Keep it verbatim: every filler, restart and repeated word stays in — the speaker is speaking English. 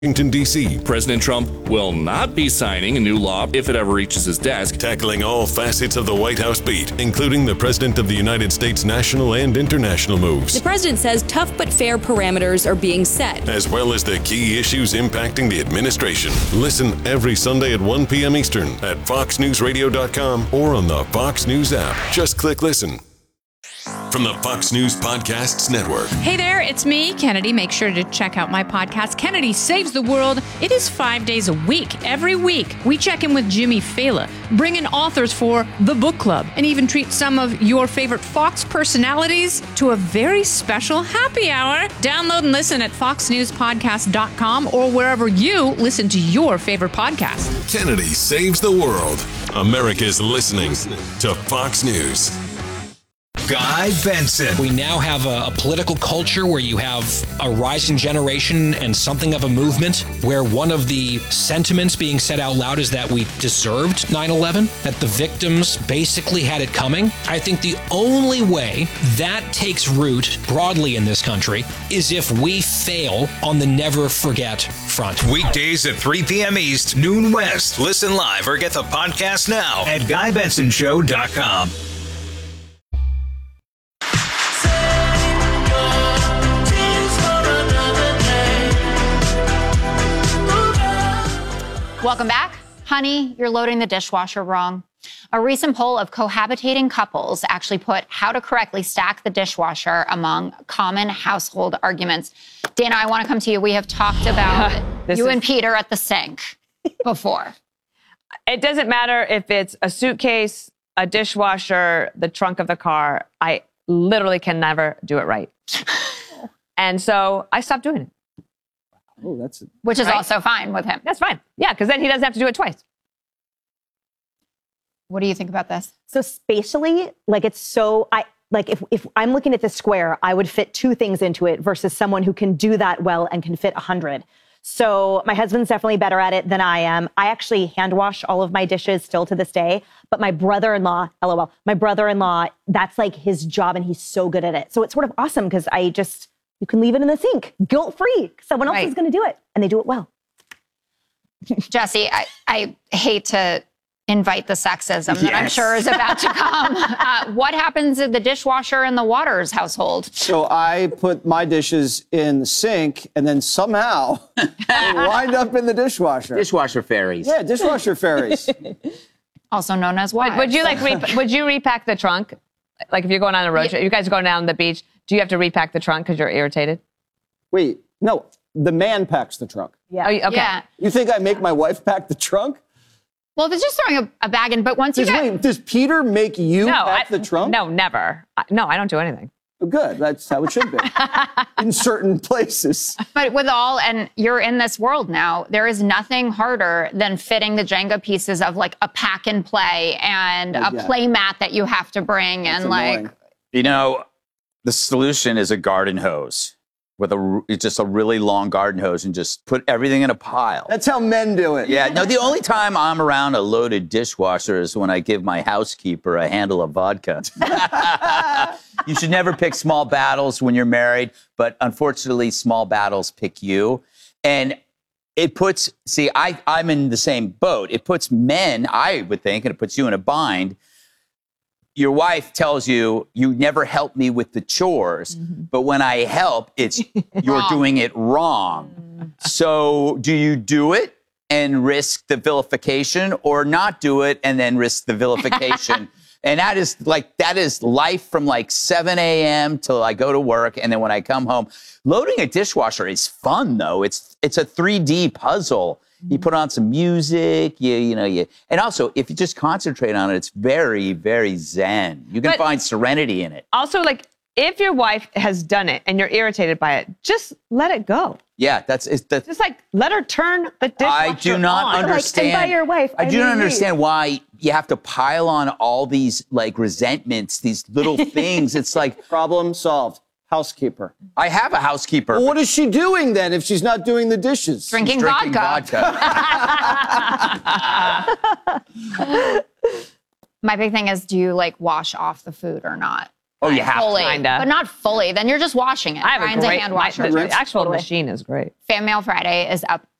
Washington, D C President Trump will not be signing a new law if it ever reaches his desk. Tackling all facets of the White House beat, including the President of the United States' national and international moves. The president says tough but fair parameters are being set, as well as the key issues impacting the administration. Listen every Sunday at one p.m. Eastern at fox news radio dot com or on the Fox News app. Just click listen. From the Fox News Podcasts Network. Hey there, it's me, Kennedy. Make sure to check out my podcast, Kennedy Saves the World. It is five days a week. Every week, we check in with Jimmy Fallon, bring in authors for the book club, and even treat some of your favorite Fox personalities to a very special happy hour. Download and listen at fox news podcast dot com or wherever you listen to your favorite podcast. Kennedy Saves the World. America's listening to Fox News. Guy Benson. We now have a, a political culture where you have a rising generation and something of a movement where one of the sentiments being said out loud is that we deserved nine eleven, that the victims basically had it coming. I think the only way that takes root broadly in this country is if we fail on the never forget front. Weekdays at three p.m. East, noon West. Listen live or get the podcast now at guy benson show dot com. Welcome back. Honey, you're loading the dishwasher wrong. A recent poll of cohabitating couples actually put how to correctly stack the dishwasher among common household arguments. Dana, I want to come to you. We have talked about you is... and Peter at the sink before. It doesn't matter if it's a suitcase, a dishwasher, the trunk of the car. I literally can never do it right. And so I stopped doing it. Oh, that's a, Which is right? also fine with him. That's fine. Yeah, because then he doesn't have to do it twice. What do you think about this? So spatially, like it's so, I like if, if I'm looking at the square, I would fit two things into it versus someone who can do that well and can fit a hundred. So my husband's definitely better at it than I am. I actually hand wash all of my dishes still to this day, but my brother-in-law, LOL, my brother-in-law, that's like his job and he's so good at it. So it's sort of awesome because I just, you can leave it in the sink, guilt-free. Someone else right. is going to do it, and they do it well. Jesse, I, I hate to invite the sexism yes. that I'm sure is about to come. Uh, what happens in the dishwasher in the Waters household? So I put my dishes in the sink, and then somehow they wind up in the dishwasher. Dishwasher fairies. Yeah, dishwasher fairies. Also known as wives. Would, would you like re- would you repack the trunk? Like if you're going on a road trip, you guys are going down the beach. Do you have to repack the trunk because you're irritated? Wait, no. The man packs the trunk. Yeah. Oh, okay. Yeah. You think I make my wife pack the trunk? Well, if it's just throwing a, a bag in, but once you does, get... wait, does Peter make you no, pack I, the trunk? No, never. I, no, I don't do anything. Oh, good. That's how it should be. In certain places. But with all, and you're in this world now, there is nothing harder than fitting the Jenga pieces of like a pack and play and oh, a yeah. play mat that you have to bring. That's and annoying. like... You know, the solution is a garden hose with a it's just a really long garden hose and just put everything in a pile. That's how men do it. Yeah, no, the only time I'm around a loaded dishwasher is when I give my housekeeper a handle of vodka. You should never pick small battles when you're married, but unfortunately, small battles pick you. And it puts, see, I, I'm in the same boat. It puts men, I would think, and it puts you in a bind. Your wife tells you, you never help me with the chores, mm-hmm. but when I help, it's you're doing it wrong. Mm. So do you do it and risk the vilification or not do it and then risk the vilification? And that is like, that is life from like seven a.m. till I go to work. And then when I come home, loading a dishwasher is fun though. It's, it's a three D puzzle. You put on some music, you, you know, you, and also if you just concentrate on it, it's very, very zen. You can but find serenity in it. Also, like, if your wife has done it and you're irritated by it, just let it go. Yeah, that's it's the, just like let her turn the dishwasher I do not on. understand. Like, and by your wife, I, I do mean not you. understand why you have to pile on all these like resentments, these little things. It's like problem solved. Housekeeper. I have a housekeeper. Well, what is she doing then if she's not doing the dishes? Drinking, she's drinking vodka. vodka. My big thing is, do you like wash off the food or not? Oh, you have fully, to. Kinda. but not fully. Then you're just washing it. I have Brian's a great a hand my- washer. The actual machine is great. Fan Mail Friday is up